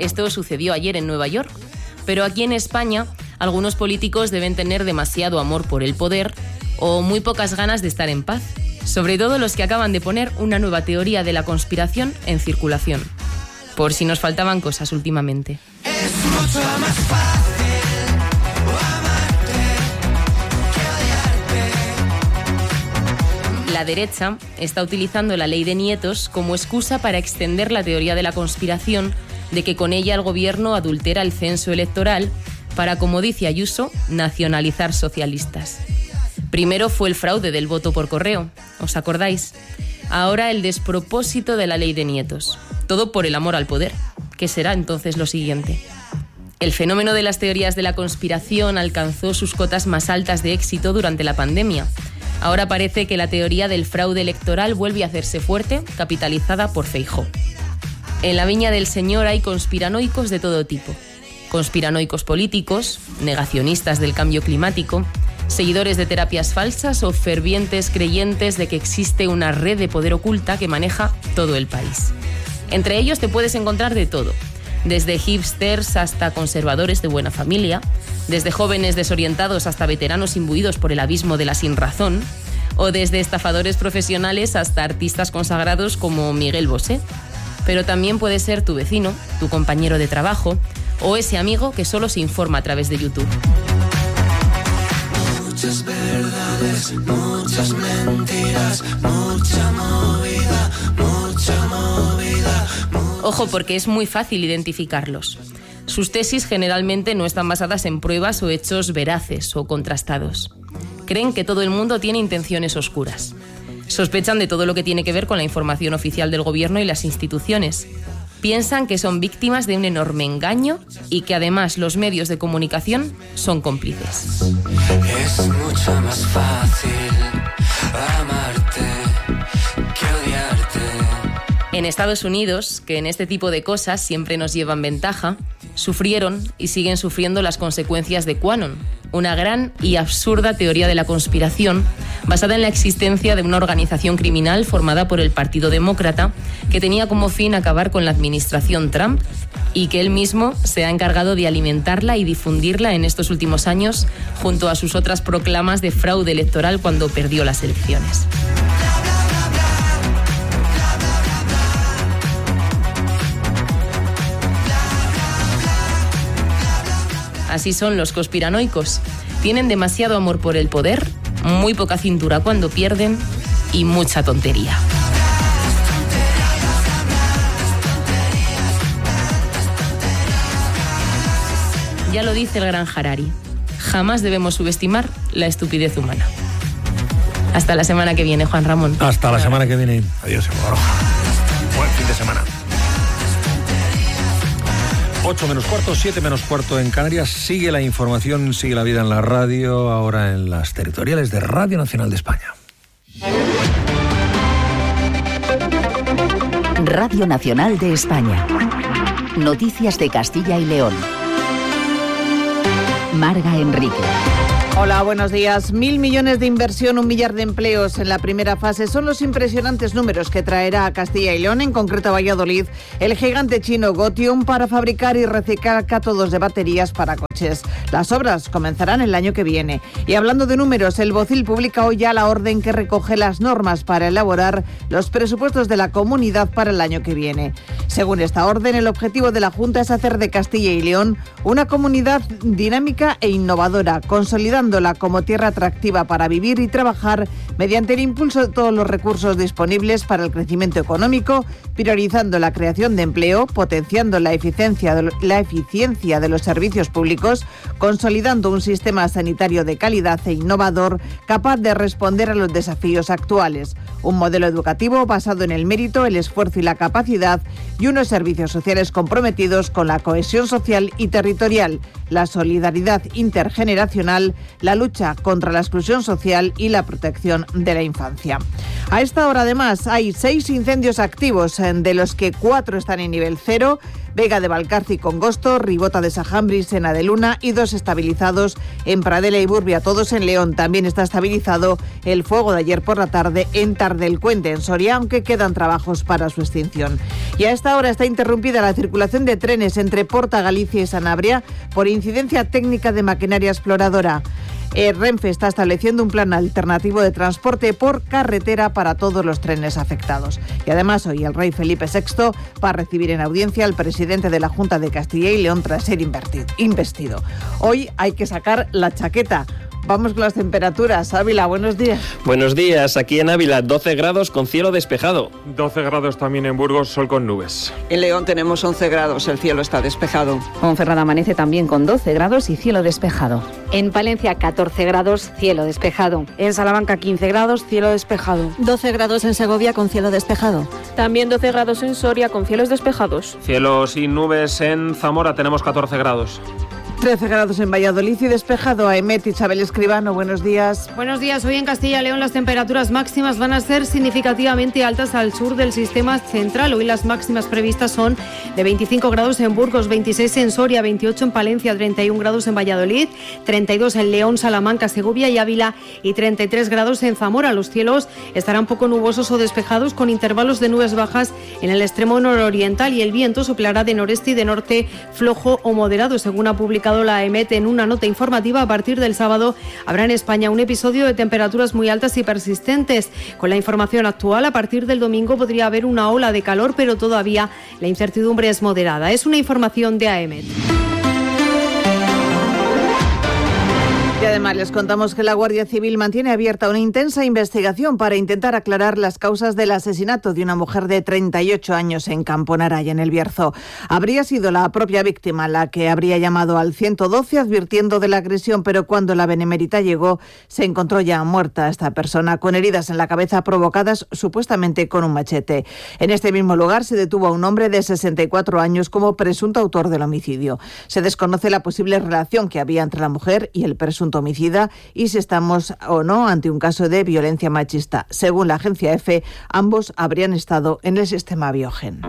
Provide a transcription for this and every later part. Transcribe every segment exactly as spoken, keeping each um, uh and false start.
Esto sucedió ayer en Nueva York. Pero aquí en España, algunos políticos deben tener demasiado amor por el poder o muy pocas ganas de estar en paz. Sobre todo los que acaban de poner una nueva teoría de la conspiración en circulación. Por si nos faltaban cosas últimamente. Es mucho más fácil amarte que odiarte. La derecha está utilizando la ley de nietos como excusa para extender la teoría de la conspiración de que con ella el gobierno adultera el censo electoral para, como dice Ayuso, nacionalizar socialistas. Primero fue el fraude del voto por correo, ¿os acordáis? Ahora el despropósito de la ley de nietos. Todo por el amor al poder. ¿Qué será entonces lo siguiente? El fenómeno de las teorías de la conspiración alcanzó sus cotas más altas de éxito durante la pandemia. Ahora parece que la teoría del fraude electoral vuelve a hacerse fuerte, capitalizada por Feijóo. En la viña del Señor hay conspiranoicos de todo tipo. Conspiranoicos políticos, negacionistas del cambio climático, seguidores de terapias falsas o fervientes creyentes de que existe una red de poder oculta que maneja todo el país. Entre ellos te puedes encontrar de todo, desde hipsters hasta conservadores de buena familia, desde jóvenes desorientados hasta veteranos imbuidos por el abismo de la sinrazón, o desde estafadores profesionales hasta artistas consagrados como Miguel Bosé. Pero también puede ser tu vecino, tu compañero de trabajo o ese amigo que solo se informa a través de YouTube. Muchas verdades, muchas mentiras, mucha movida, mucha movida. Mucha... Ojo, porque es muy fácil identificarlos. Sus tesis generalmente no están basadas en pruebas o hechos veraces o contrastados. Creen que todo el mundo tiene intenciones oscuras. Sospechan de todo lo que tiene que ver con la información oficial del gobierno y las instituciones. Piensan que son víctimas de un enorme engaño y que además los medios de comunicación son cómplices. Es mucho más fácil amarte que odiarte. En Estados Unidos, que en este tipo de cosas siempre nos llevan ventaja, sufrieron y siguen sufriendo las consecuencias de QAnon, una gran y absurda teoría de la conspiración basada en la existencia de una organización criminal formada por el Partido Demócrata que tenía como fin acabar con la administración Trump y que él mismo se ha encargado de alimentarla y difundirla en estos últimos años junto a sus otras proclamas de fraude electoral cuando perdió las elecciones. Así son los conspiranoicos. Tienen demasiado amor por el poder, muy poca cintura cuando pierden y mucha tontería. Ya lo dice el gran Harari. Jamás debemos subestimar la estupidez humana. Hasta la semana que viene, Juan Ramón. Hasta la semana que viene. Adiós, Eva Baroja. Buen fin de semana. ocho menos cuarto, siete menos cuarto en Canarias. Sigue la información, sigue la vida en la radio, ahora en las territoriales de Radio Nacional de España. Radio Nacional de España. Noticias de Castilla y León. Marga Enrique. Hola, buenos días. Mil millones de inversión, un millar de empleos en la primera fase son los impresionantes números que traerá a Castilla y León, en concreto a Valladolid, el gigante chino Gotium para fabricar y reciclar cátodos de baterías para coches. Las obras comenzarán el año que viene. Y hablando de números, el Bocil publica hoy ya la orden que recoge las normas para elaborar los presupuestos de la comunidad para el año que viene. Según esta orden, el objetivo de la Junta es hacer de Castilla y León una comunidad dinámica e innovadora, consolidando como tierra atractiva para vivir y trabajar mediante el impulso de todos los recursos disponibles para el crecimiento económico, priorizando la creación de empleo, potenciando la eficiencia de, la eficiencia de los servicios públicos, consolidando un sistema sanitario de calidad e innovador capaz de responder a los desafíos actuales, un modelo educativo basado en el mérito, el esfuerzo y la capacidad y unos servicios sociales comprometidos con la cohesión social y territorial, la solidaridad intergeneracional, la lucha contra la exclusión social y la protección protección de la infancia. A esta hora, además, hay seis incendios activos, de los que cuatro están en nivel cero: Vega de Valcarce y Congosto, Ribota de Sajambri, Sena de Luna, y dos estabilizados en Pradela y Burbia, todos en León. También está estabilizado el fuego de ayer por la tarde en Tardelcuente, en Soria, aunque quedan trabajos para su extinción. Y a esta hora está interrumpida la circulación de trenes entre Porta Galicia y Sanabria por incidencia técnica de maquinaria exploradora. El Renfe está estableciendo un plan alternativo de transporte por carretera para todos los trenes afectados. Y además hoy el rey Felipe sexto va a recibir en audiencia al presidente de la Junta de Castilla y León tras ser investido. Hoy hay que sacar la chaqueta. Vamos con las temperaturas. Ávila, buenos días. Buenos días. Aquí en Ávila, doce grados con cielo despejado. doce grados también en Burgos, sol con nubes. En León tenemos once grados, el cielo está despejado. Ponferrada amanece también con doce grados y cielo despejado. En Palencia, catorce grados, cielo despejado. En Salamanca, quince grados, cielo despejado. doce grados en Segovia con cielo despejado. También doce grados en Soria con cielos despejados. Cielo sin nubes en Zamora, tenemos catorce grados. trece grados en Valladolid y despejado. A Emet, Isabel Escribano, buenos días. Buenos días. Hoy en Castilla y León las temperaturas máximas van a ser significativamente altas al sur del sistema central. Hoy las máximas previstas son de veinticinco grados en Burgos, veintiséis en Soria, veintiocho en Palencia, treinta y un grados en Valladolid, treinta y dos en León, Salamanca, Segovia y Ávila y treinta y tres grados en Zamora. Los cielos estarán poco nubosos o despejados con intervalos de nubes bajas en el extremo nororiental y el viento soplará de noreste y de norte flojo o moderado, según ha publicado la EMET en una nota informativa. A partir del sábado habrá en España un episodio de temperaturas muy altas y persistentes. Con la información actual, a partir del domingo podría haber una ola de calor, pero todavía la incertidumbre es moderada. Es una información de AEMET. Y además les contamos que la Guardia Civil mantiene abierta una intensa investigación para intentar aclarar las causas del asesinato de una mujer de treinta y ocho años en Camponaraya, en El Bierzo. Habría sido la propia víctima la que habría llamado al ciento doce advirtiendo de la agresión, pero cuando la benemérita llegó se encontró ya muerta esta persona con heridas en la cabeza provocadas supuestamente con un machete. En este mismo lugar se detuvo a un hombre de sesenta y cuatro años como presunto autor del homicidio. Se desconoce la posible relación que había entre la mujer y el presunto homicida y si estamos o no ante un caso de violencia machista. Según la agencia EFE, ambos habrían estado en el sistema Biogen.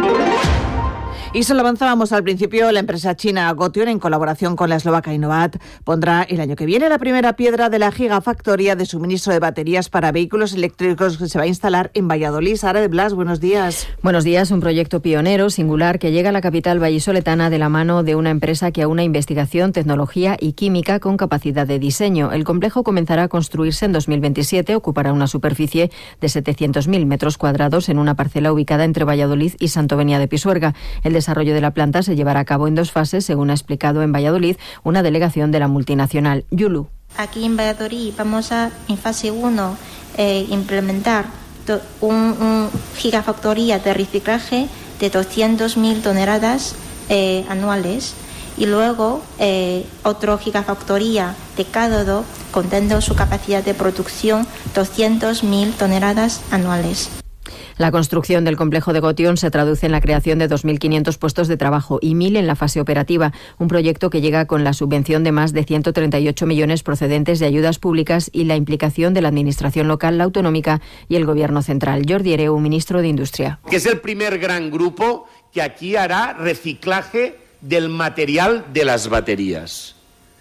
Y se lo avanzábamos al principio, la empresa china Gotion, en colaboración con la eslovaca Innovat, pondrá el año que viene la primera piedra de la gigafactoría de suministro de baterías para vehículos eléctricos que se va a instalar en Valladolid. Sara de Blas, buenos días. Buenos días, un proyecto pionero, singular, que llega a la capital vallisoletana de la mano de una empresa que aúna investigación, tecnología y química con capacidad de diseño. El complejo comenzará a construirse en dos mil veintisiete, ocupará una superficie de setecientos mil metros cuadrados en una parcela ubicada entre Valladolid y Santovenia de Pisuerga. El desarrollo de la planta se llevará a cabo en dos fases, según ha explicado en Valladolid una delegación de la multinacional. Yulu. Aquí en Valladolid vamos a, en fase uno, eh, implementar do, un, un gigafactoría de reciclaje de doscientas mil toneladas eh, anuales y luego eh, otro gigafactoría de cátodo contando su capacidad de producción doscientas mil toneladas anuales. La construcción del complejo de Gotion se traduce en la creación de dos mil quinientos puestos de trabajo y mil en la fase operativa, un proyecto que llega con la subvención de más de ciento treinta y ocho millones procedentes de ayudas públicas y la implicación de la Administración local, la autonómica y el Gobierno central. Jordi Hereu, ministro de Industria. Que es el primer gran grupo que aquí hará reciclaje del material de las baterías.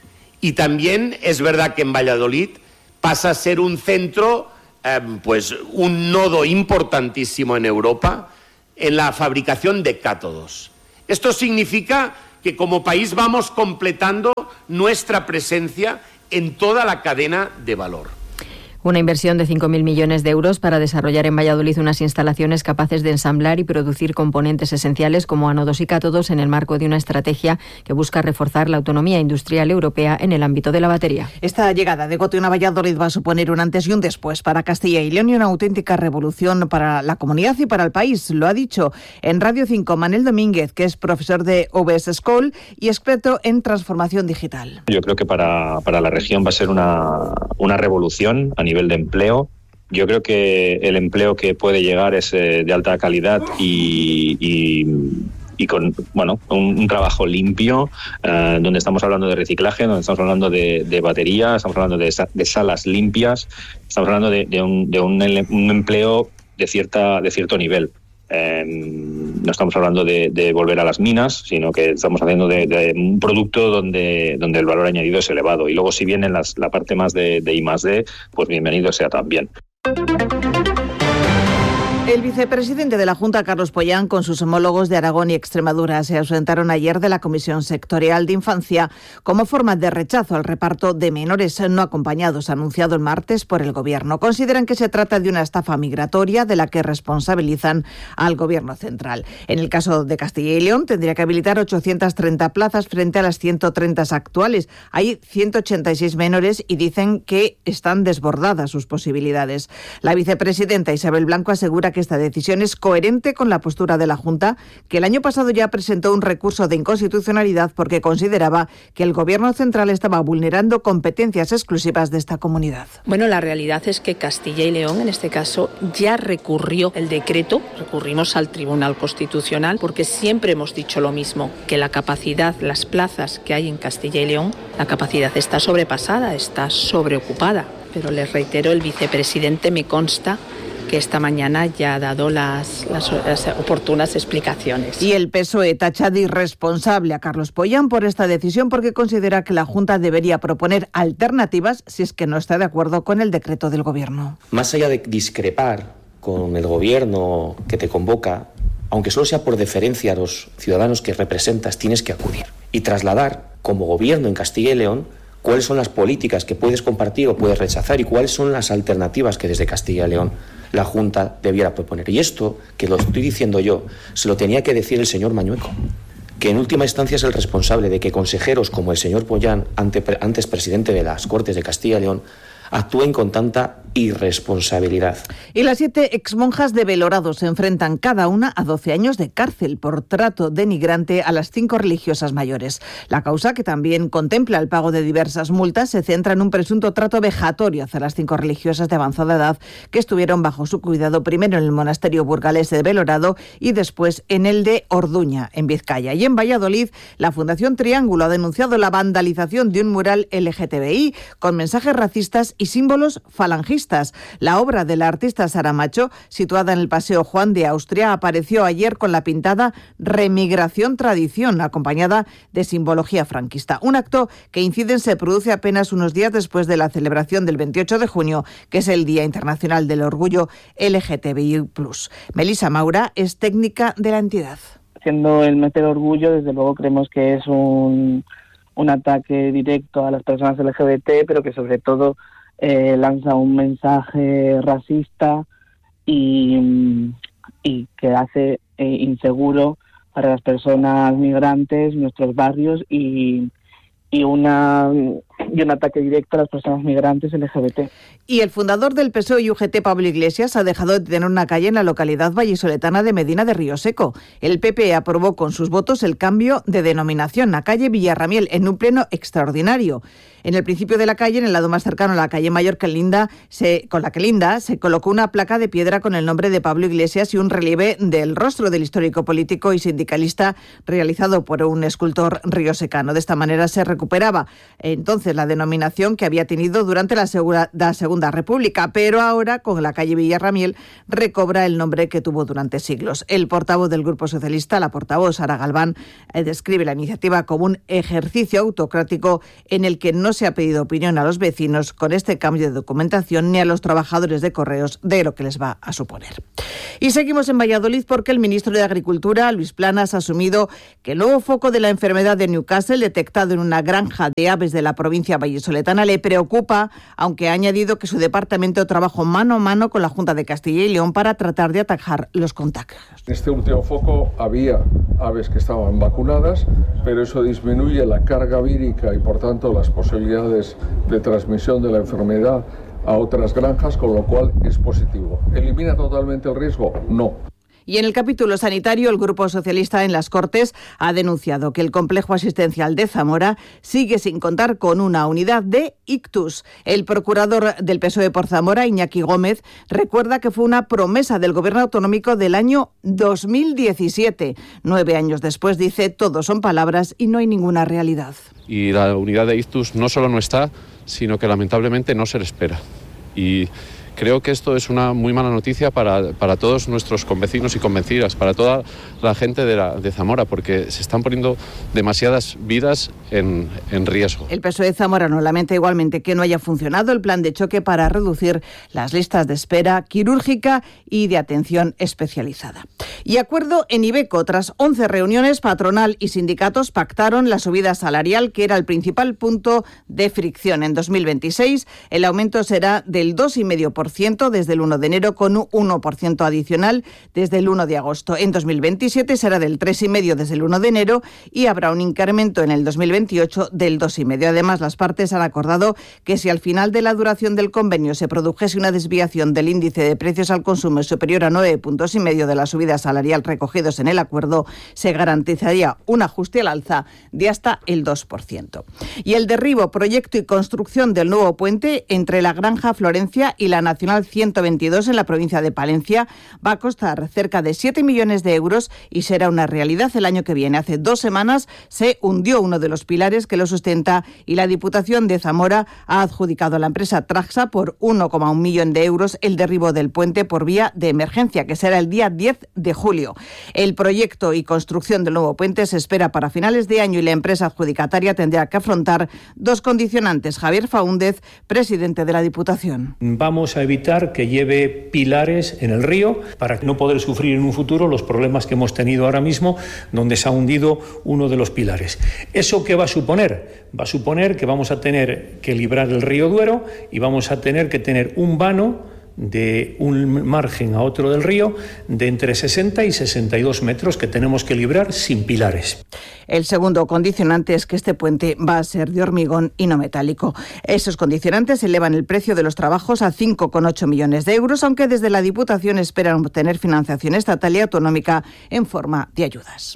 Y también es verdad que en Valladolid pasa a ser un centro, Eh, pues un nodo importantísimo en Europa en la fabricación de cátodos. Esto significa que como país vamos completando nuestra presencia en toda la cadena de valor. Una inversión de cinco mil millones de euros para desarrollar en Valladolid unas instalaciones capaces de ensamblar y producir componentes esenciales como ánodos y cátodos en el marco de una estrategia que busca reforzar la autonomía industrial europea en el ámbito de la batería. Esta llegada de Gotion a Valladolid va a suponer un antes y un después para Castilla y León y una auténtica revolución para la comunidad y para el país. Lo ha dicho en Radio cinco Manel Domínguez, que es profesor de O B S School y experto en transformación digital. Yo creo que para, para la región va a ser una, una revolución a nivel de empleo. Yo creo que el empleo que puede llegar es eh, de alta calidad y, y, y con bueno un, un trabajo limpio, eh, donde estamos hablando de reciclaje, donde estamos hablando de, de batería, estamos hablando de, de salas limpias, estamos hablando de, de, un, de un, un empleo de cierta de cierto nivel. Eh, no estamos hablando de, de volver a las minas, sino que estamos haciendo de, de un producto donde, donde el valor añadido es elevado. Y luego, si viene las, la parte más de, de I más D, pues bienvenido sea también. El vicepresidente de la Junta, Carlos Pollán, con sus homólogos de Aragón y Extremadura se ausentaron ayer de la Comisión Sectorial de Infancia como forma de rechazo al reparto de menores no acompañados anunciado el martes por el Gobierno. Consideran que se trata de una estafa migratoria de la que responsabilizan al Gobierno central. En el caso de Castilla y León, tendría que habilitar ochocientas treinta plazas frente a las ciento treinta actuales. Hay ciento ochenta y seis menores y dicen que están desbordadas sus posibilidades. La vicepresidenta Isabel Blanco asegura que esta decisión es coherente con la postura de la Junta, que el año pasado ya presentó un recurso de inconstitucionalidad porque consideraba que el Gobierno central estaba vulnerando competencias exclusivas de esta comunidad. Bueno, la realidad es que Castilla y León, en este caso, ya recurrió el decreto, recurrimos al Tribunal Constitucional, porque siempre hemos dicho lo mismo, que la capacidad, las plazas que hay en Castilla y León, la capacidad está sobrepasada, está sobreocupada. Pero les reitero, el vicepresidente me consta que esta mañana ya ha dado las, las, las oportunas explicaciones. Y el P S O E tacha de irresponsable a Carlos Pollán por esta decisión porque considera que la Junta debería proponer alternativas si es que no está de acuerdo con el decreto del Gobierno. Más allá de discrepar con el Gobierno que te convoca, aunque solo sea por deferencia a los ciudadanos que representas, tienes que acudir y trasladar como Gobierno en Castilla y León cuáles son las políticas que puedes compartir o puedes rechazar y cuáles son las alternativas que desde Castilla y León la Junta debiera proponer. Y esto, que lo estoy diciendo yo, se lo tenía que decir el señor Mañueco, que en última instancia es el responsable de que consejeros como el señor Pollán, ante, antes presidente de las Cortes de Castilla y León, actúen con tanta irresponsabilidad. Y las siete exmonjas de Belorado se enfrentan cada una a doce años de cárcel por trato denigrante a las cinco religiosas mayores. La causa, que también contempla el pago de diversas multas, se centra en un presunto trato vejatorio hacia las cinco religiosas de avanzada edad que estuvieron bajo su cuidado primero en el monasterio burgalés de Belorado y después en el de Orduña, en Vizcaya. Y en Valladolid, la Fundación Triángulo ha denunciado la vandalización de un mural L G T B I con mensajes racistas y símbolos falangistas. La obra de la artista Sara Macho, situada en el Paseo Juan de Austria, apareció ayer con la pintada Remigración Tradición, acompañada de simbología franquista. Un acto que, inciden, se produce apenas unos días después de la celebración del veintiocho de junio, que es el Día Internacional del Orgullo L G T B I plus. Melissa Maura es técnica de la entidad. Siendo el mes del orgullo, desde luego creemos que es un, un ataque directo a las personas L G B T, pero que sobre todo Eh, lanza un mensaje racista y, y que hace eh, inseguro para las personas migrantes nuestros barrios y, y, una, y un ataque directo a las personas migrantes L G B T. Y el fundador del P S O E y U G T, Pablo Iglesias, ha dejado de tener una calle en la localidad vallisoletana de Medina de Río Seco. El P P aprobó con sus votos el cambio de denominación a calle Villarramiel en un pleno extraordinario. En el principio de la calle, en el lado más cercano a la calle Mayor que linda, se, con la que linda, se colocó una placa de piedra con el nombre de Pablo Iglesias y un relieve del rostro del histórico político y sindicalista realizado por un escultor riosecano. De esta manera se recuperaba entonces la denominación que había tenido durante la Segunda, la Segunda República, pero ahora con la calle Villarramiel recobra el nombre que tuvo durante siglos. El portavoz del Grupo Socialista, la portavoz Sara Galván, eh, describe la iniciativa como un ejercicio autocrático en el que no se ha pedido opinión a los vecinos con este cambio de documentación ni a los trabajadores de correos de lo que les va a suponer. Y seguimos en Valladolid porque el ministro de Agricultura, Luis Planas, ha asumido que el nuevo foco de la enfermedad de Newcastle, detectado en una granja de aves de la provincia vallisoletana, le preocupa, aunque ha añadido que su departamento trabajó mano a mano con la Junta de Castilla y León para tratar de atajar los contagios. En este último foco había aves que estaban vacunadas, pero eso disminuye la carga vírica y por tanto las posibilidades de transmisión de la enfermedad a otras granjas, con lo cual es positivo. ¿Elimina totalmente el riesgo? No. Y en el capítulo sanitario, el Grupo Socialista en las Cortes ha denunciado que el complejo asistencial de Zamora sigue sin contar con una unidad de ictus. El procurador del P S O E por Zamora, Iñaki Gómez, recuerda que fue una promesa del Gobierno autonómico del año dos mil diecisiete. Nueve años después, dice, todo son palabras y no hay ninguna realidad. Y la unidad de ictus no solo no está, sino que lamentablemente no se le espera. Y creo que esto es una muy mala noticia para, para todos nuestros convecinos y convencidas, para toda la gente de, la, de Zamora, porque se están poniendo demasiadas vidas en, en riesgo. El P S O E zamorano lamenta igualmente que no haya funcionado el plan de choque para reducir las listas de espera quirúrgica y de atención especializada. Y acuerdo en Iveco. Tras once reuniones, patronal y sindicatos pactaron la subida salarial, que era el principal punto de fricción. En dos mil veintiséis, el aumento será del dos coma cinco por ciento desde el uno de enero, con un uno por ciento adicional desde el uno de agosto. En dos mil veintisiete será del tres coma cinco por ciento desde el uno de enero y habrá un incremento en el dos mil veintiocho del dos coma cinco por ciento. Además, las partes han acordado que si al final de la duración del convenio se produjese una desviación del índice de precios al consumo superior a nueve puntos y medio de la subida salarial recogidos en el acuerdo, se garantizaría un ajuste al alza de hasta el dos por ciento. Y el derribo, proyecto y construcción del nuevo puente entre la Granja Florencia y la Nacional ciento veintidós en la provincia de Palencia va a costar cerca de siete millones de euros y será una realidad el año que viene. Hace dos semanas se hundió uno de los pilares que lo sustenta y la Diputación de Zamora ha adjudicado a la empresa Traxa por uno coma uno millón de euros el derribo del puente por vía de emergencia, que será el día diez de julio. El proyecto y construcción del nuevo puente se espera para finales de año y la empresa adjudicataria tendrá que afrontar dos condicionantes. Javier Faúndez, presidente de la Diputación. Vamos a evitar que lleve pilares en el río para no poder sufrir en un futuro los problemas que hemos tenido ahora mismo, donde se ha hundido uno de los pilares. ¿Eso qué va a suponer? Va a suponer que vamos a tener que librar el río Duero y vamos a tener que tener un vano de un margen a otro del río de entre sesenta y sesenta y dos metros que tenemos que librar sin pilares. El segundo condicionante es que este puente va a ser de hormigón y no metálico. Esos condicionantes elevan el precio de los trabajos a cinco coma ocho millones de euros, aunque desde la Diputación esperan obtener financiación estatal y autonómica en forma de ayudas.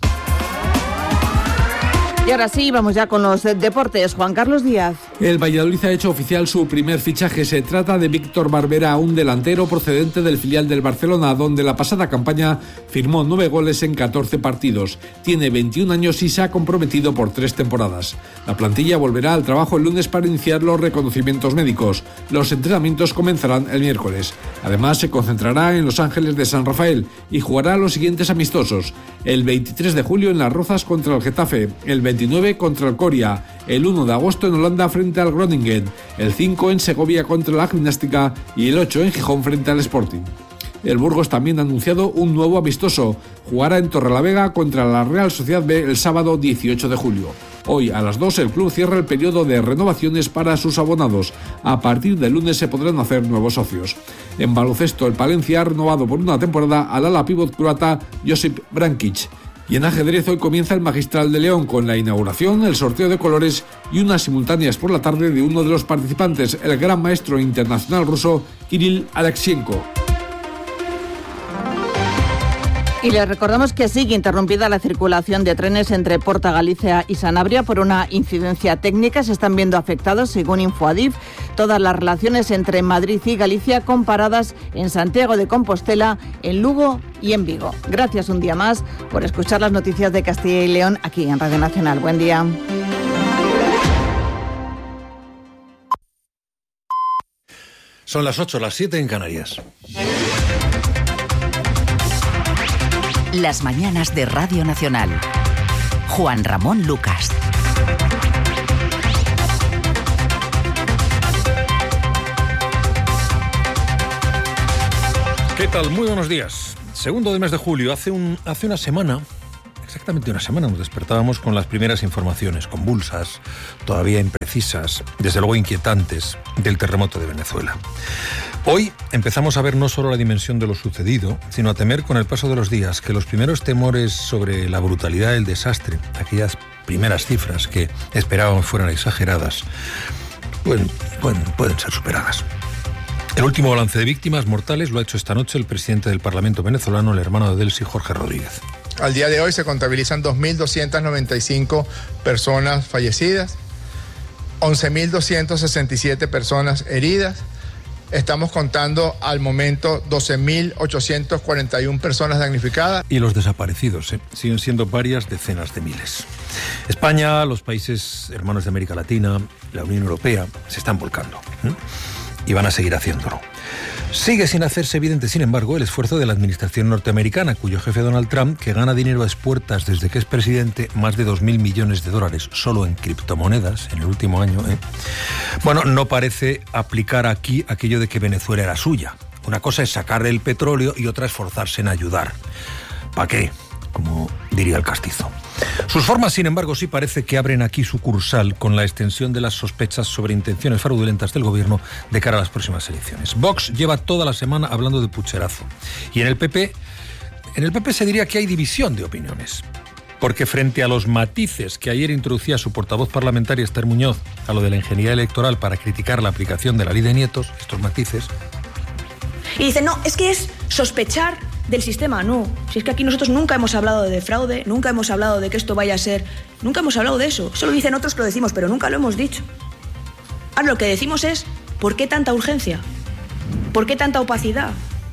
Y ahora sí, vamos ya con los deportes. Juan Carlos Díaz. El Valladolid ha hecho oficial su primer fichaje. Se trata de Víctor Barbera, un delantero procedente del filial del Barcelona, donde la pasada campaña firmó nueve goles en catorce partidos. Tiene veintiún años y se ha comprometido por tres temporadas. La plantilla volverá al trabajo el lunes para iniciar los reconocimientos médicos. Los entrenamientos comenzarán el miércoles. Además, se concentrará en Los Ángeles de San Rafael y jugará los siguientes amistosos: el veintitrés de julio en Las Rozas contra el Getafe, el veintinueve contra el Coria, el uno de agosto en Holanda frente al Groningen, el cinco en Segovia contra la Gimnástica y el ocho en Gijón frente al Sporting. El Burgos también ha anunciado un nuevo amistoso. Jugará en Torrelavega contra la Real Sociedad B el sábado dieciocho de julio. Hoy a las dos el club cierra el periodo de renovaciones para sus abonados. A partir del lunes se podrán hacer nuevos socios. En baloncesto, el Palencia ha renovado por una temporada al ala pívot croata Josip Brankic. Y en ajedrez hoy comienza el Magistral de León con la inauguración, el sorteo de colores y unas simultáneas por la tarde de uno de los participantes, el gran maestro internacional ruso Kirill Alexienko. Y les recordamos que sigue interrumpida la circulación de trenes entre Porta Galicia y Sanabria por una incidencia técnica. Se están viendo afectados, según Infoadif, todas las relaciones entre Madrid y Galicia comparadas en Santiago de Compostela, en Lugo y en Vigo. Gracias un día más por escuchar las noticias de Castilla y León aquí en Radio Nacional. Buen día. Son las ocho, las siete en Canarias. Las mañanas de Radio Nacional. Juan Ramón Lucas. ¿Qué tal? Muy buenos días. Segundo del mes de julio, hace, un, hace una semana, exactamente una semana, nos despertábamos con las primeras informaciones convulsas, todavía imprecisas, desde luego inquietantes, del terremoto de Venezuela. Hoy empezamos a ver no solo la dimensión de lo sucedido, sino a temer con el paso de los días que los primeros temores sobre la brutalidad del desastre, aquellas primeras cifras que esperábamos fueran exageradas, pueden, pueden, pueden ser superadas. El último balance de víctimas mortales lo ha hecho esta noche el presidente del Parlamento venezolano, el hermano de Delcy, Jorge Rodríguez. Al día de hoy se contabilizan dos mil doscientas noventa y cinco personas fallecidas, once mil doscientas sesenta y siete personas heridas. Estamos contando al momento doce mil ochocientas cuarenta y una personas damnificadas. Y los desaparecidos, ¿eh? siguen siendo varias decenas de miles. España, los países hermanos de América Latina, la Unión Europea, se están volcando, ¿eh? y van a seguir haciéndolo. Sigue sin hacerse evidente, sin embargo, el esfuerzo de la administración norteamericana, cuyo jefe Donald Trump, que gana dinero a expuertas desde que es presidente, más de dos mil millones de dólares solo en criptomonedas en el último año, ¿eh? bueno, no parece aplicar aquí aquello de que Venezuela era suya. Una cosa es sacar el petróleo y otra es forzarse en ayudar. ¿Para qué? Como diría el castizo. Sus formas, sin embargo, sí parece que abren aquí sucursal con la extensión de las sospechas sobre intenciones fraudulentas del gobierno de cara a las próximas elecciones. Vox lleva toda la semana hablando de pucherazo. Y en el P P, en el P P se diría que hay división de opiniones. Porque frente a los matices que ayer introducía su portavoz parlamentaria, Esther Muñoz, a lo de la ingeniería electoral para criticar la aplicación de la ley de nietos, estos matices... Y dicen, no, es que es sospechar del sistema. No, si es que aquí nosotros nunca hemos hablado de fraude, nunca hemos hablado de que esto vaya a ser... Nunca hemos hablado de eso. Eso lo dicen otros que lo decimos, pero nunca lo hemos dicho. Ahora lo que decimos es, ¿por qué tanta urgencia? ¿Por qué tanta opacidad?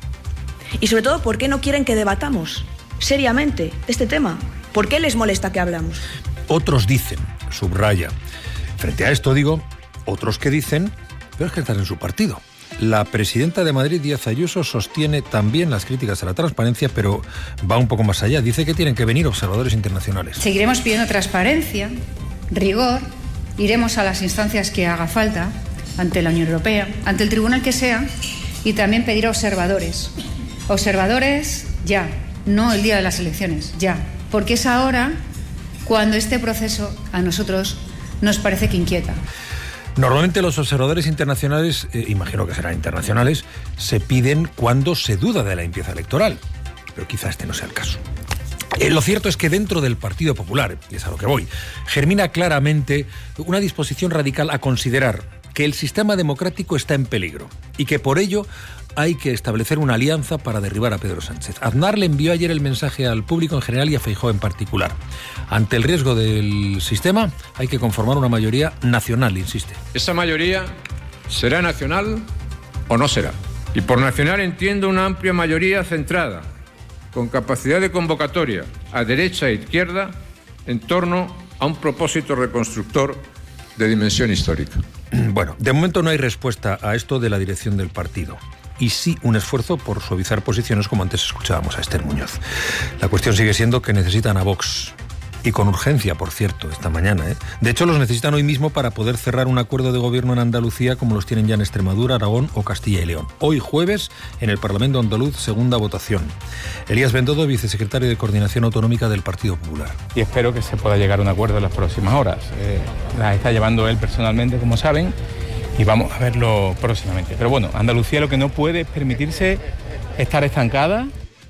Y sobre todo, ¿por qué no quieren que debatamos seriamente de este tema? ¿Por qué les molesta que hablamos? Otros dicen, subraya. Frente a esto digo, otros que dicen, pero es que están en su partido. La presidenta de Madrid, Díaz Ayuso, sostiene también las críticas a la transparencia, pero va un poco más allá. Dice que tienen que venir observadores internacionales. Seguiremos pidiendo transparencia, rigor, iremos a las instancias que haga falta, ante la Unión Europea, ante el tribunal que sea, y también pedir observadores. Observadores ya, no el día de las elecciones, ya. Porque es ahora cuando este proceso a nosotros nos parece que inquieta. Normalmente los observadores internacionales, eh, imagino que serán internacionales, se piden cuando se duda de la limpieza electoral, pero quizá este no sea el caso. Eh, lo cierto es que dentro del Partido Popular, y es a lo que voy, germina claramente una disposición radical a considerar que el sistema democrático está en peligro y que por ello hay que establecer una alianza para derribar a Pedro Sánchez. Aznar le envió ayer el mensaje al público en general y a Feijóo en particular. Ante el riesgo del sistema, hay que conformar una mayoría nacional, insiste. Esa mayoría será nacional o no será. Y por nacional entiendo una amplia mayoría centrada, con capacidad de convocatoria a derecha e izquierda, en torno a un propósito reconstructor de dimensión histórica. Bueno, de momento no hay respuesta a esto de la dirección del partido. Y sí un esfuerzo por suavizar posiciones, como antes escuchábamos a Esther Muñoz. La cuestión sigue siendo que necesitan a Vox. Y con urgencia, por cierto, esta mañana, ¿eh? De hecho, los necesitan hoy mismo para poder cerrar un acuerdo de gobierno en Andalucía como los tienen ya en Extremadura, Aragón o Castilla y León. Hoy jueves, en el Parlamento andaluz, segunda votación. Elías Bendodo, vicesecretario de Coordinación Autonómica del Partido Popular. Y espero que se pueda llegar a un acuerdo en las próximas horas. Eh, las está llevando él personalmente, como saben, y vamos a verlo próximamente. Pero bueno, Andalucía lo que no puede es permitirse estar estancada.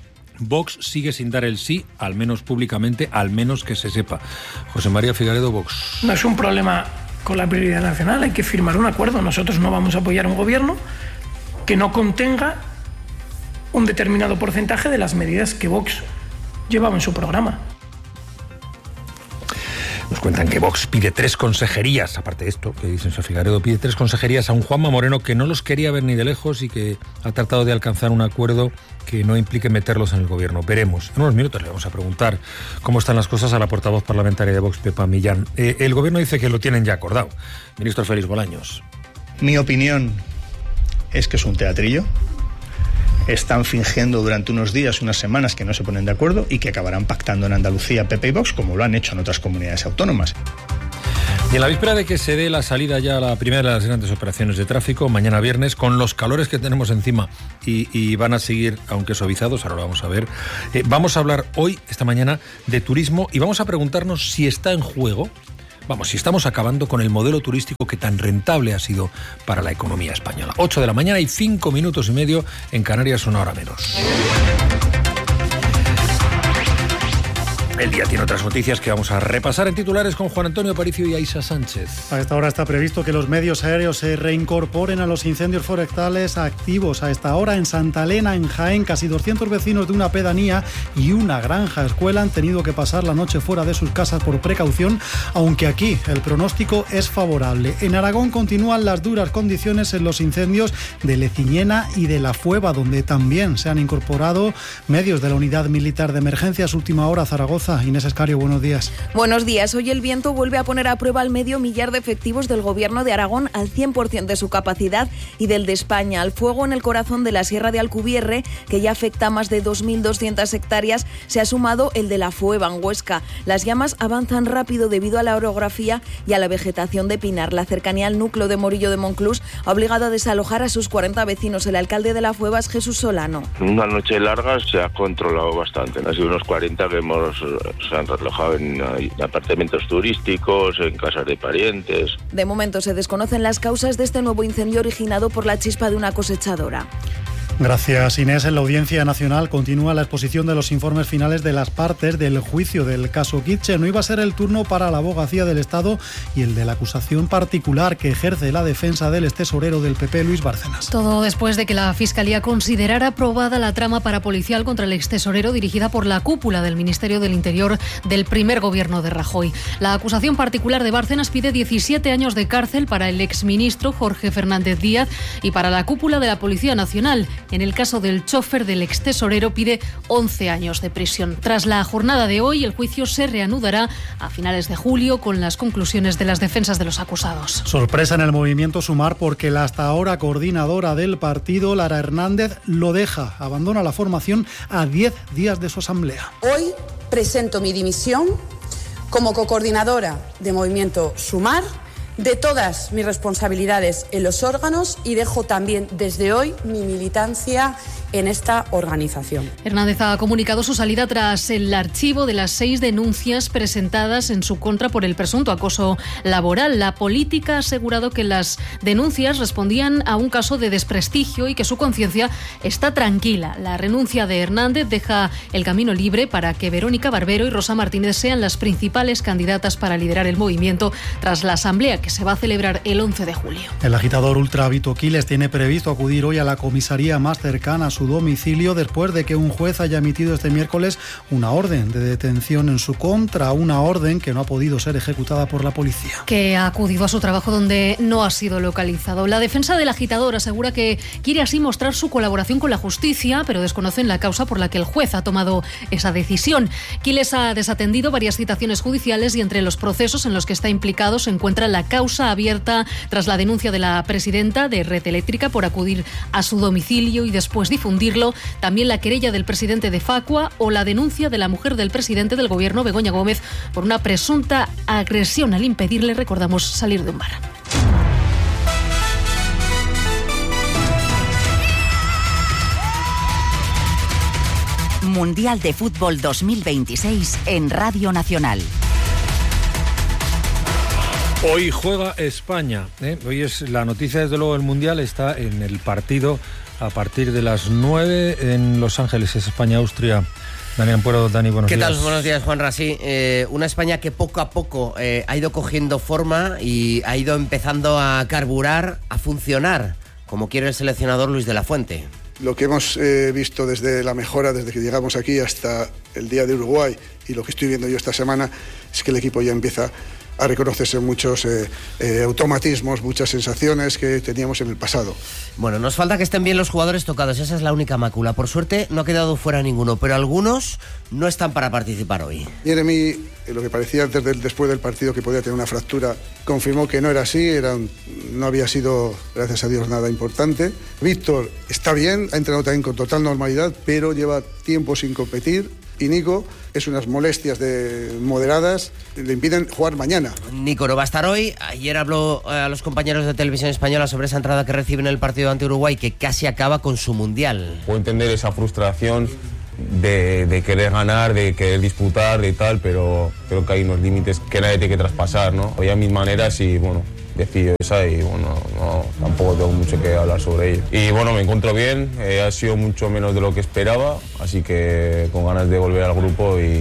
Vox sigue sin dar el sí, al menos públicamente, al menos que se sepa. José María Figaredo, Vox. No es un problema con la prioridad nacional, hay que firmar un acuerdo. Nosotros no vamos a apoyar un gobierno que no contenga un determinado porcentaje de las medidas que Vox llevaba en su programa. Nos cuentan que Vox pide tres consejerías, aparte de esto que dicen Sofía Figaredo, pide tres consejerías a un Juanma Moreno que no los quería ver ni de lejos y que ha tratado de alcanzar un acuerdo que no implique meterlos en el gobierno. Veremos. En unos minutos le vamos a preguntar cómo están las cosas a la portavoz parlamentaria de Vox, Pepa Millán. Eh, el gobierno dice que lo tienen ya acordado. Ministro Félix Bolaños. Mi opinión es que es un teatrillo. Están fingiendo durante unos días, unas semanas, que no se ponen de acuerdo y que acabarán pactando en Andalucía P P y Vox, como lo han hecho en otras comunidades autónomas. Y en la víspera de que se dé la salida ya a la primera de las grandes operaciones de tráfico, mañana viernes, con los calores que tenemos encima y, y van a seguir, aunque suavizados, ahora lo vamos a ver, eh, vamos a hablar hoy, esta mañana, de turismo y vamos a preguntarnos si está en juego, vamos, si estamos acabando con el modelo turístico que tan rentable ha sido para la economía española. ocho de la mañana y cinco minutos y medio, en Canarias una hora menos. El día tiene otras noticias que vamos a repasar en titulares con Juan Antonio Aparicio y Aisha Sánchez. A esta hora está previsto que los medios aéreos se reincorporen a los incendios forestales activos. A esta hora en Santa Elena, en Jaén, casi doscientos vecinos de una pedanía y una granja escuela han tenido que pasar la noche fuera de sus casas por precaución, aunque aquí el pronóstico es favorable. En Aragón continúan las duras condiciones en los incendios de Leciñena y de La Fueva, donde también se han incorporado medios de la Unidad Militar de Emergencias. Última hora, Zaragoza. Inés Escario, buenos días. Buenos días. Hoy el viento vuelve a poner a prueba al medio millar de efectivos del Gobierno de Aragón al cien por ciento de su capacidad y del de España. Al fuego en el corazón de la Sierra de Alcubierre, que ya afecta a más de dos mil doscientas hectáreas, se ha sumado el de La Fueva, en Huesca. Las llamas avanzan rápido debido a la orografía y a la vegetación de pinar. La cercanía al núcleo de Morillo de Monclús ha obligado a desalojar a sus cuarenta vecinos. El alcalde de La Fueva es Jesús Solano. Una noche larga se ha controlado bastante. Han sido unos cuarenta que hemos, se han relojado en apartamentos turísticos, en casas de parientes. De momento se desconocen las causas de este nuevo incendio originado por la chispa de una cosechadora. Gracias, Inés. En la Audiencia Nacional continúa la exposición de los informes finales de las partes del juicio del caso Kitchen. No iba a ser el turno para la abogacía del Estado y el de la acusación particular que ejerce la defensa del extesorero del P P, Luis Bárcenas. Todo después de que la Fiscalía considerara aprobada la trama parapolicial contra el extesorero dirigida por la cúpula del Ministerio del Interior del primer gobierno de Rajoy. La acusación particular de Bárcenas pide diecisiete años de cárcel para el exministro Jorge Fernández Díaz y para la cúpula de la Policía Nacional. En el caso del chofer del extesorero pide once años de prisión. Tras la jornada de hoy, el juicio se reanudará a finales de julio con las conclusiones de las defensas de los acusados. Sorpresa en el movimiento Sumar porque la hasta ahora coordinadora del partido, Lara Hernández, lo deja. Abandona la formación a diez días de su asamblea. Hoy presento mi dimisión como cocoordinadora de movimiento Sumar, de todas mis responsabilidades en los órganos y dejo también desde hoy mi militancia en esta organización. Hernández ha comunicado su salida tras el archivo de las seis denuncias presentadas en su contra por el presunto acoso laboral. La política ha asegurado que las denuncias respondían a un caso de desprestigio y que su conciencia está tranquila. La renuncia de Hernández deja el camino libre para que Verónica Barbero y Rosa Martínez sean las principales candidatas para liderar el movimiento tras la asamblea que se va a celebrar el once de julio. El agitador ultra Vito Quiles tiene previsto acudir hoy a la comisaría más cercana a su domicilio después de que un juez haya emitido este miércoles una orden de detención en su contra, una orden que no ha podido ser ejecutada por la policía. Que ha acudido a su trabajo donde no ha sido localizado. La defensa del agitador asegura que quiere así mostrar su colaboración con la justicia, pero desconocen la causa por la que el juez ha tomado esa decisión. Quiles ha desatendido varias citaciones judiciales y entre los procesos en los que está implicado se encuentra la causa abierta tras la denuncia de la presidenta de Red Eléctrica por acudir a su domicilio y después difundirlo, también la querella del presidente de Facua o la denuncia de la mujer del presidente del gobierno, Begoña Gómez, por una presunta agresión al impedirle, recordamos, salir de un bar. Mundial de Fútbol dos mil veintiséis en Radio Nacional. Hoy juega España, ¿eh? Hoy es la noticia, desde luego, del Mundial está en el partido a partir de las nueve en Los Ángeles. Es España-Austria. Dani Ampuero, Dani, buenos días. días. ¿Qué tal? Buenos días, Juan Rasí. Eh, una España que poco a poco eh, ha ido cogiendo forma y ha ido empezando a carburar, a funcionar, como quiere el seleccionador Luis de la Fuente. Lo que hemos eh, visto desde la mejora, desde que llegamos aquí hasta el día de Uruguay, y lo que estoy viendo yo esta semana, es que el equipo ya empieza a reconocerse muchos eh, eh, automatismos, muchas sensaciones que teníamos en el pasado. Bueno, nos falta que estén bien los jugadores tocados, esa es la única mácula. Por suerte no ha quedado fuera ninguno, pero algunos no están para participar hoy. Jeremy, eh, lo que parecía antes del, después del partido que podía tener una fractura, confirmó que no era así, era un, no había sido, gracias a Dios, nada importante. Víctor está bien, ha entrenado también con total normalidad, pero lleva tiempo sin competir. Y Nico es unas molestias de moderadas, le impiden jugar mañana. Nico no va a estar hoy. Ayer habló a los compañeros de Televisión Española sobre esa entrada que recibe en el partido ante Uruguay, que casi acaba con su Mundial. Puedo entender esa frustración de, de querer ganar, de querer disputar, de tal, pero creo que hay unos límites que nadie tiene que traspasar, ¿no? Voy a mis maneras y, bueno, decido esa y, bueno, no, tampoco tengo mucho que hablar sobre ello. Y, bueno, me encuentro bien, eh, ha sido mucho menos de lo que esperaba, así que con ganas de volver al grupo y,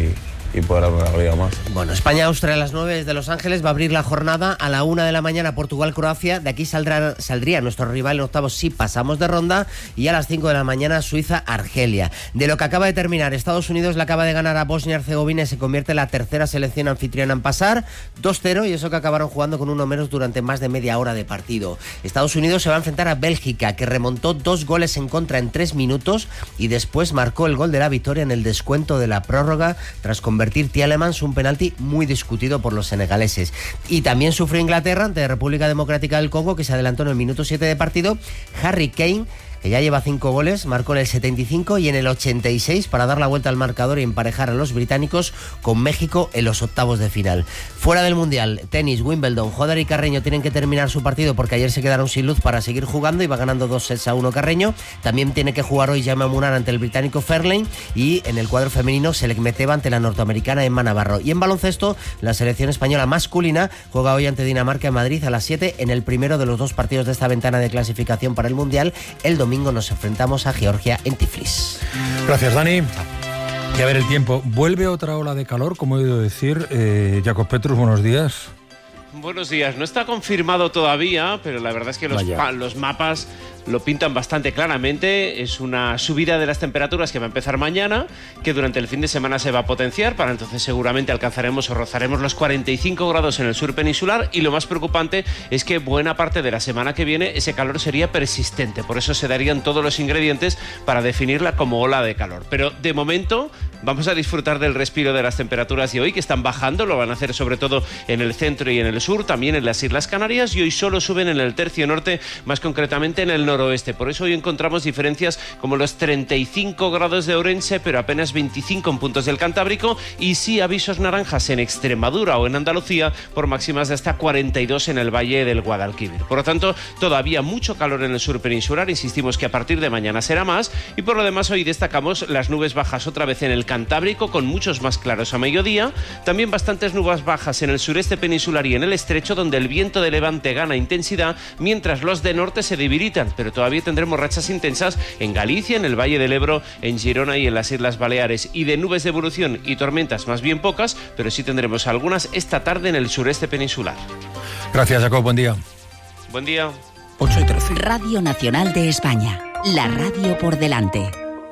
y poder dar una alegría más. Bueno, España-Austria a las nueve desde Los Ángeles va a abrir la jornada. A la una de la mañana Portugal-Croacia. De aquí saldrá, saldría nuestro rival en octavos si pasamos de ronda. Y a las cinco de la mañana Suiza-Argelia. De lo que acaba de terminar, Estados Unidos le acaba de ganar a Bosnia-Herzegovina y se convierte en la tercera selección anfitriona en pasar. dos cero, y eso que acabaron jugando con uno menos durante más de media hora de partido. Estados Unidos se va a enfrentar a Bélgica, que remontó dos goles en contra en tres minutos y después marcó el gol de la victoria en el descuento de la prórroga tras convertir Tielemans un penalti muy discutido por los senegaleses. Y también sufrió Inglaterra ante República Democrática del Congo, que se adelantó en el minuto siete de partido. Harry Kane, que ya lleva cinco goles, marcó en el setenta y cinco y en el ochenta y seis para dar la vuelta al marcador y emparejar a los británicos con México en los octavos de final. Fuera del Mundial, tenis, Wimbledon, Joder y Carreño tienen que terminar su partido porque ayer se quedaron sin luz para seguir jugando y va ganando dos sets a uno Carreño. También tiene que jugar hoy Jaume Munar ante el británico Fairlane y en el cuadro femenino Selec Meteva ante la norteamericana Emma Navarro. Y en baloncesto, la selección española masculina juega hoy ante Dinamarca en Madrid a las siete en el primero de los dos partidos de esta ventana de clasificación para el Mundial. El domingo Domingo nos enfrentamos a Georgia en Tiflis. Gracias, Dani. Y a ver el tiempo. Vuelve otra ola de calor, como he oído decir. Eh, Jacob Petrus, buenos días. Buenos días. No está confirmado todavía, pero la verdad es que los, pa- los mapas lo pintan bastante claramente. Es una subida de las temperaturas que va a empezar mañana, que durante el fin de semana se va a potenciar. Para entonces seguramente alcanzaremos o rozaremos los cuarenta y cinco grados en el sur peninsular, y lo más preocupante es que buena parte de la semana que viene ese calor sería persistente. Por eso se darían todos los ingredientes para definirla como ola de calor. Pero de momento vamos a disfrutar del respiro de las temperaturas de hoy, que están bajando. Lo van a hacer sobre todo en el centro y en el sur, también en las Islas Canarias, y hoy solo suben en el tercio norte, más concretamente en el noroeste. Por eso hoy encontramos diferencias como los treinta y cinco grados de Ourense, pero apenas veinticinco en puntos del Cantábrico, y sí avisos naranjas en Extremadura o en Andalucía por máximas de hasta cuarenta y dos en el valle del Guadalquivir. Por lo tanto, todavía mucho calor en el sur peninsular. Insistimos que a partir de mañana será más, y por lo demás hoy destacamos las nubes bajas otra vez en el Cantábrico, con muchos más claros a mediodía. También bastantes nubes bajas en el sureste peninsular y en el estrecho, donde el viento de levante gana intensidad, mientras los de norte se debilitan. Pero todavía tendremos rachas intensas en Galicia, en el Valle del Ebro, en Girona y en las Islas Baleares. Y de nubes de evolución y tormentas más bien pocas, pero sí tendremos algunas esta tarde en el sureste peninsular. Gracias, Jacob. Buen día. Buen día. ocho y trece. Radio Nacional de España. La radio por delante.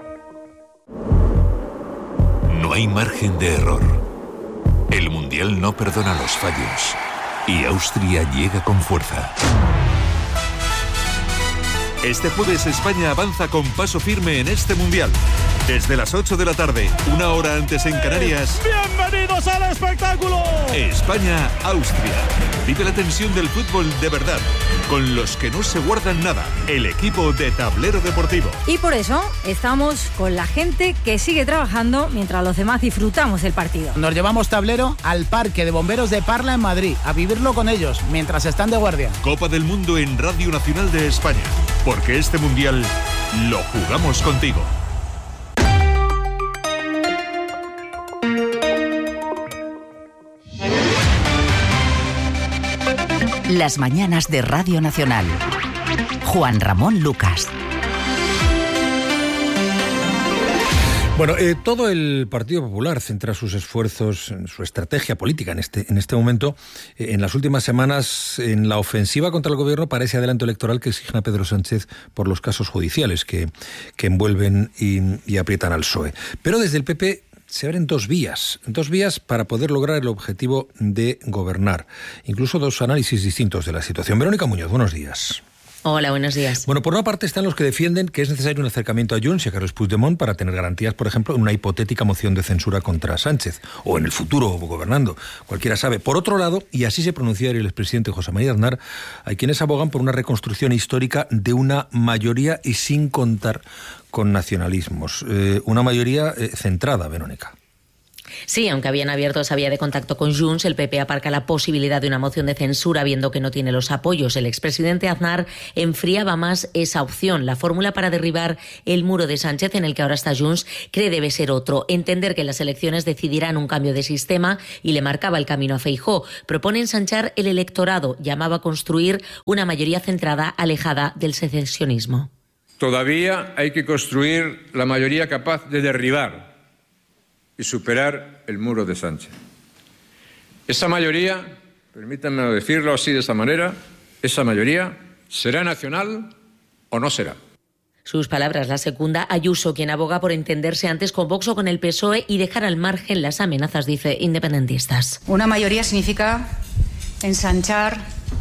No hay margen de error. El Mundial no perdona los fallos. Y Austria llega con fuerza. Este jueves España avanza con paso firme en este Mundial. Desde las ocho de la tarde, una hora antes en Canarias. ¡Bienvenidos al espectáculo! España-Austria. Vive la tensión del fútbol de verdad, con los que no se guardan nada. El equipo de Tablero Deportivo. Y por eso estamos con la gente que sigue trabajando mientras los demás disfrutamos del partido. Nos llevamos Tablero al Parque de Bomberos de Parla en Madrid, a vivirlo con ellos mientras están de guardia. Copa del Mundo en Radio Nacional de España. Porque este Mundial lo jugamos contigo. Las mañanas de Radio Nacional. Juan Ramón Lucas. Bueno, eh, todo el Partido Popular centra sus esfuerzos, en su estrategia política en este, en este momento, eh, en las últimas semanas, en la ofensiva contra el gobierno para ese adelanto electoral que exigen a Pedro Sánchez por los casos judiciales que, que envuelven y, y aprietan al P S O E. Pero desde el P P se abren dos vías, dos vías para poder lograr el objetivo de gobernar. Incluso dos análisis distintos de la situación. Verónica Muñoz, buenos días. Hola, buenos días. Bueno, por una parte están los que defienden que es necesario un acercamiento a Junts y a Carles Puigdemont para tener garantías, por ejemplo, en una hipotética moción de censura contra Sánchez, o en el futuro gobernando, cualquiera sabe. Por otro lado, y así se pronunció el expresidente José María Aznar, hay quienes abogan por una reconstrucción histórica de una mayoría y sin contar con nacionalismos. Eh, una mayoría eh, centrada, Verónica. Sí, aunque habían abierto esa vía de contacto con Junts, el P P aparca la posibilidad de una moción de censura viendo que no tiene los apoyos. El expresidente Aznar enfriaba más esa opción. La fórmula para derribar el muro de Sánchez, en el que ahora está Junts, cree debe ser otro. Entender que las elecciones decidirán un cambio de sistema, y le marcaba el camino a Feijóo. Propone ensanchar el electorado. Llamaba a construir una mayoría centrada, alejada del secesionismo. Todavía hay que construir la mayoría capaz de derribar y superar el muro de Sánchez. Esa mayoría, permítanme decirlo así de esta manera, esa mayoría será nacional o no será. Sus palabras las secunda Ayuso, quien aboga por entenderse antes con Vox o con el P S O E y dejar al margen las amenazas, dice, independentistas. Una mayoría significa ensanchar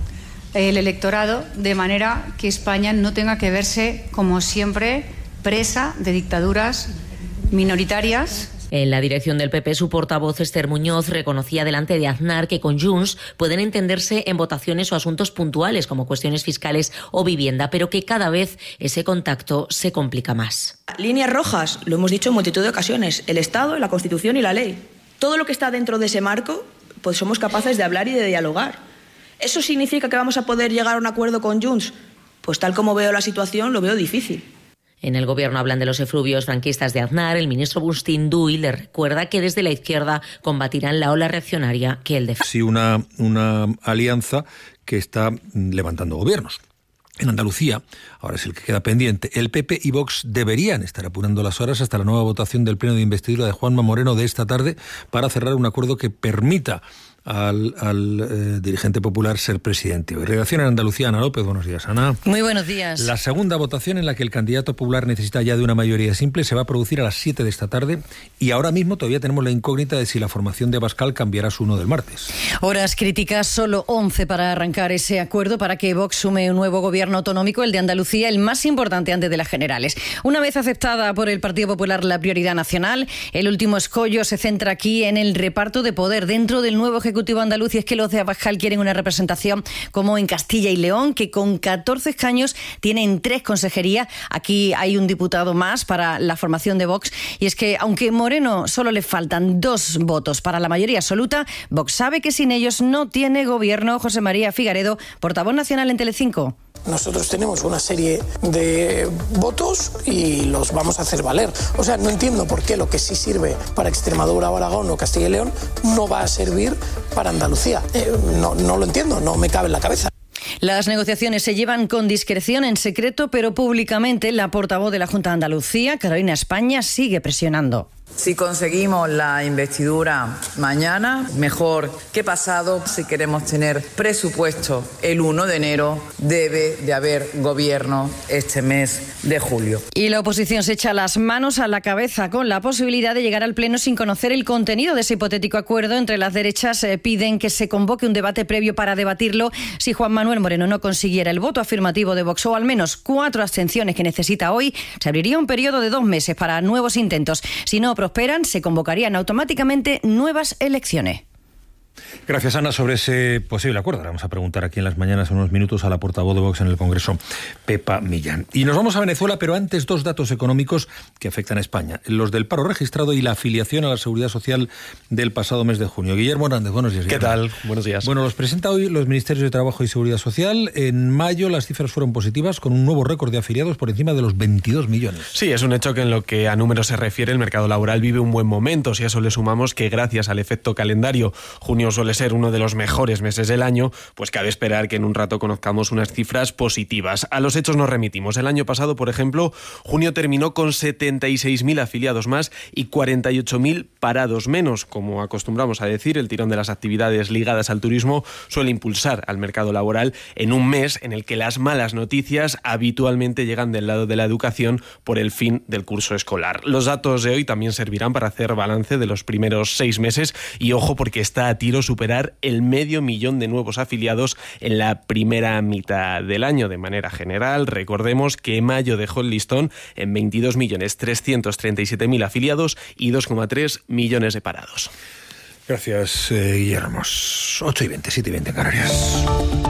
el electorado de manera que España no tenga que verse, como siempre, presa de dictaduras minoritarias. En la dirección del P P, su portavoz Esther Muñoz reconocía delante de Aznar que con Junts pueden entenderse en votaciones o asuntos puntuales como cuestiones fiscales o vivienda, pero que cada vez ese contacto se complica más. Líneas rojas, lo hemos dicho en multitud de ocasiones, el Estado, la Constitución y la ley. Todo lo que está dentro de ese marco, pues somos capaces de hablar y de dialogar. ¿Eso significa que vamos a poder llegar a un acuerdo con Junts? Pues tal como veo la situación, lo veo difícil. En el Gobierno hablan de los efluvios franquistas de Aznar. El ministro Agustín Duy le recuerda que desde la izquierda combatirán la ola reaccionaria que él defiende. Sí, una, una alianza que está levantando gobiernos. En Andalucía, ahora es el que queda pendiente, el P P y Vox deberían estar apurando las horas hasta la nueva votación del pleno de investidura de Juanma Moreno de esta tarde para cerrar un acuerdo que permita al, al eh, dirigente popular ser presidente. Hoy redacción en Andalucía, Ana López. Buenos días, Ana. Muy buenos días. La segunda votación en la que el candidato popular necesita ya de una mayoría simple se va a producir a las siete de esta tarde y ahora mismo todavía tenemos la incógnita de si la formación de Abascal cambiará su uno del martes. Horas críticas, solo once para arrancar ese acuerdo para que Vox sume un nuevo gobierno autonómico, el de Andalucía, el más importante antes de las generales. Una vez aceptada por el Partido Popular la prioridad nacional, el último escollo se centra aquí en el reparto de poder dentro del nuevo Ejecutivo andaluz, y es que los de Abascal quieren una representación como en Castilla y León, que con catorce escaños tienen tres consejerías. Aquí hay un diputado más para la formación de Vox, y es que aunque Moreno solo le faltan dos votos para la mayoría absoluta, Vox sabe que sin ellos no tiene gobierno. José María Figaredo, portavoz nacional en Telecinco. Nosotros tenemos una serie de votos y los vamos a hacer valer. O sea, no entiendo por qué lo que sí sirve para Extremadura o Aragón o Castilla y León no va a servir para Andalucía. Eh, no, no lo entiendo, no me cabe en la cabeza. Las negociaciones se llevan con discreción, en secreto, pero públicamente. La portavoz de la Junta de Andalucía, Carolina España, sigue presionando. Si conseguimos la investidura mañana, mejor que pasado. Si queremos tener presupuesto el uno de enero, debe de haber gobierno este mes de julio. Y la oposición se echa las manos a la cabeza con la posibilidad de llegar al Pleno sin conocer el contenido de ese hipotético acuerdo. Entre las derechas eh, piden que se convoque un debate previo para debatirlo. Si Juan Manuel Moreno no consiguiera el voto afirmativo de Vox o al menos cuatro abstenciones que necesita hoy, se abriría un periodo de dos meses para nuevos intentos. Si no prosperan, se convocarían automáticamente nuevas elecciones. Gracias, Ana, sobre ese posible acuerdo. Vamos a preguntar aquí en las mañanas, en unos minutos, a la portavoz de Vox en el Congreso, Pepa Millán. Y nos vamos a Venezuela, pero antes dos datos económicos que afectan a España. Los del paro registrado y la afiliación a la Seguridad Social del pasado mes de junio. Guillermo Hernández, buenos días. ¿Qué Guillermo. tal? Buenos días. Bueno, los presenta hoy los Ministerios de Trabajo y Seguridad Social. En mayo las cifras fueron positivas, con un nuevo récord de afiliados por encima de los veintidós millones. Sí, es un hecho que en lo que a números se refiere, el mercado laboral vive un buen momento. Si a eso le sumamos que gracias al efecto calendario, junio suele ser uno de los mejores meses del año, pues cabe esperar que en un rato conozcamos unas cifras positivas. A los hechos nos remitimos. El año pasado, por ejemplo, junio terminó con setenta y seis mil afiliados más y cuarenta y ocho mil parados menos. Como acostumbramos a decir, el tirón de las actividades ligadas al turismo suele impulsar al mercado laboral en un mes en el que las malas noticias habitualmente llegan del lado de la educación por el fin del curso escolar. Los datos de hoy también servirán para hacer balance de los primeros seis meses y ojo, porque está a tiro superar el medio millón de nuevos afiliados en la primera mitad del año. De manera general, recordemos que mayo dejó el listón en veintidós millones trescientos treinta y siete mil afiliados y dos coma tres millones de parados. Gracias, eh, Guillermo. ocho y veinte, siete y veinte en Canarias.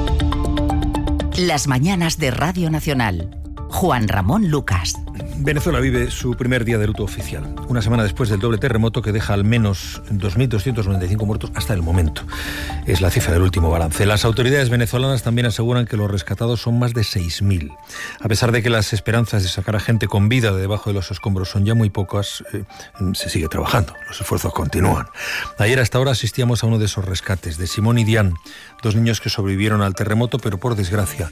Las mañanas de Radio Nacional. Juan Ramón Lucas. Venezuela vive su primer día de luto oficial, una semana después del doble terremoto que deja al menos dos mil doscientos noventa y cinco muertos hasta el momento. Es la cifra del último balance. Las autoridades venezolanas también aseguran que los rescatados son más de seis mil. A pesar de que las esperanzas de sacar a gente con vida de debajo de los escombros son ya muy pocas, eh, se sigue trabajando, los esfuerzos continúan. Ayer hasta ahora asistíamos a uno de esos rescates, de Simón y Diane, dos niños que sobrevivieron al terremoto, pero por desgracia